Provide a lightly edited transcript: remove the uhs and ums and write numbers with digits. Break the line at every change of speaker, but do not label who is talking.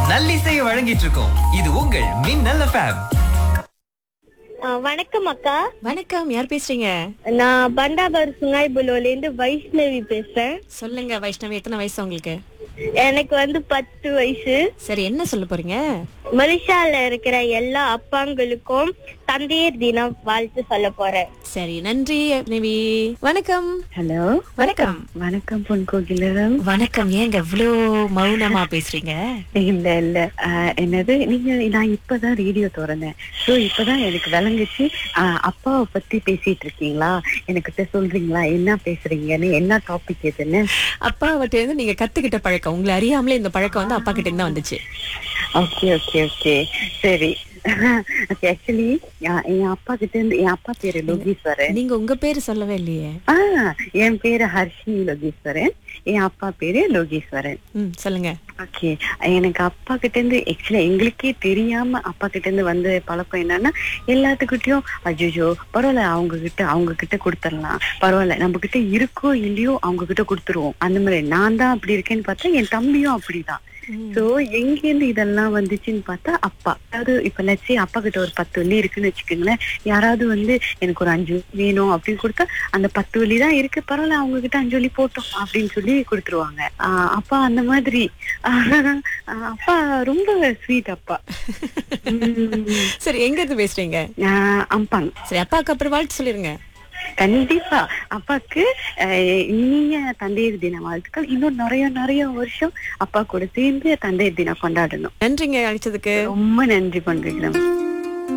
நல்லிசையை வழங்கிட்டு இருக்கோம். இது உங்கள் மின்னல் எஃப்எம்.
வணக்கம் அக்கா.
வணக்கம், யார் பேசுறீங்க?
நான் பண்டாபர் சுங்காய் புலோல இருந்து வைஷ்ணவி பேசுறேன்.
சொல்லுங்க வைஷ்ணவி, எத்தனை வயசு உங்களுக்கு?
எனக்கு 10 வயசு.
சரி, என்ன சொல்ல போறீங்க?
மலேசியால இருக்கிற எல்லா அப்பாங்களுக்கும் தந்தையர் தினம் வாழ்த்து சொல்ல போறேன்.
சரி, நன்றி வைஷ்ணவி. வணக்கம்.
ஹலோ,
வணக்கம்.
வணக்கம் பொன் கோகிலம்.
வணக்கம். ஏங்க இவ்வளோ மௌனமா பேசுறீங்க?
இல்ல என்னது, நீங்க நான் இப்பதான் ரேடியோ திறந்தேன். சோ இப்பதான் எனக்கு விளங்குச்சு. அப்பாவை பத்தி பேசிட்டு இருக்கீங்களா, எனக்கு சொல்றீங்களா என்ன பேசுறீங்கன்னு, என்ன டாபிக் எதுன்னு?
அப்பாவிட்ட இருந்து நீங்க கத்துக்கிட்ட பழக்கம், உங்களை அறியாமலே இந்த பழக்கம் வந்து அப்பா கிட்ட இருந்து தான் வந்துச்சு.
ஓகே ஓகே ஓகே, சரி. ஆக்சுவலி என் அப்பா கிட்ட இருந்து, என் அப்பா பேரு லோகீஸ்வரன்.
நீங்க உங்க பேரு சொல்லவே இல்லையே.
என் பேரு ஹர்ஷினி லோகீஸ்வரன், என் அப்பா பேரு லோகீஸ்வரன்.
சொல்லுங்க.
ஓகே, எனக்கு அப்பா கிட்ட இருந்து ஆக்சுவலா எங்களுக்கே தெரியாம அப்பா கிட்ட இருந்து வந்த பழக்கம் என்னன்னா, எல்லாத்துக்கிட்டையும் அஜ்ஜோ பரவாயில்ல, அவங்க கிட்ட கொடுத்துடலாம், பரவாயில்ல நம்ம கிட்ட இருக்கோ இல்லையோ அவங்க கிட்ட கொடுத்துருவோம். அந்த மாதிரி நான் தான் அப்படி இருக்கேன்னு பார்த்தா என் தம்பியும் அப்படிதான். சோ எங்க இருந்து இதெல்லாம் வந்துச்சுன்னு பார்த்தா அப்பா. அதாவது இப்ப லட்சி அப்பா கிட்ட ஒரு 10 வெள்ளி இருக்குன்னு வச்சுக்கோங்களேன், யாராவது வந்து எனக்கு ஒரு 5 வேணும் அப்படின்னு கொடுத்தா அந்த 10 வெள்ளி தான் இருக்கு, பரவாயில்ல அவங்க கிட்ட 5 வெள்ளி போட்டோம் அப்படின்னு சொல்லி கொடுத்துருவாங்க. அப்பா அந்த மாதிரி. அப்பா ரொம்ப ஸ்வீட் அப்பா.
சரி, எங்க இருந்து பேசுறீங்க?
அம்பாங்.
சரி, அப்பாவுக்கு அப்புறம் வாழ்த்து சொல்லிருங்க.
கண்டிப்பா அப்பாக்கு இனிய தந்தையர் தின வாழ்த்துக்கள். இன்னும் நிறைய வருஷம் அப்பா கூட சேர்ந்து தந்தையர் தினம் கொண்டாடணும்.
நன்றிங்க அழைச்சதுக்கு.
ரொம்ப நன்றி பண்றேன்.